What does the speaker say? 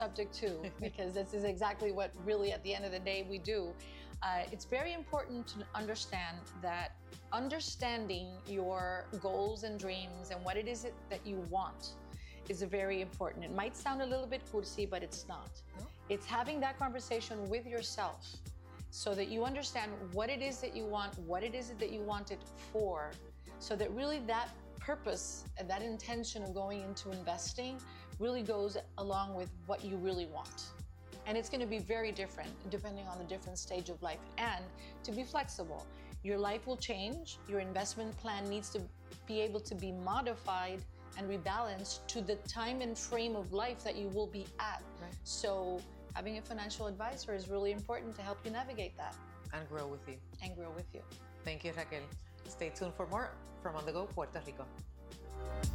subject too, because this is exactly what really at the end of the day we do. It's very important to understand that understanding your goals and dreams and what it is that you want is very important. It might sound a little bit cursi, but it's not. No? It's having that conversation with yourself so that you understand what it is that you want, what it is that you want it for, so that really that purpose and that intention of going into investing really goes along with what you really want. And it's going to be very different depending on the different stage of life. And to be flexible, your life will change. Your investment plan needs to be able to be modified and rebalanced to the time and frame of life that you will be at. Right. So having a financial advisor is really important to help you navigate that. And grow with you. And grow with you. Thank you, Raquel. Stay tuned for more from On The Go Puerto Rico.